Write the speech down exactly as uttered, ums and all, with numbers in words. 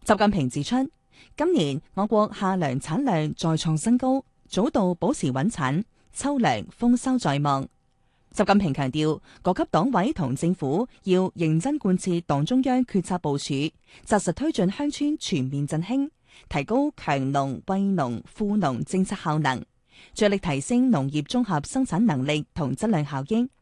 習近平指出，今年我國夏糧產量再創新高，早稻保持穩產，秋糧豐收在望。習近平強調，各級黨委同政府要認真貫徹黨中央決策部署，紮實推進鄉村全面振興，提高強農、惠農、富農政策效能，着力提升農業綜合生產能力同質量效益，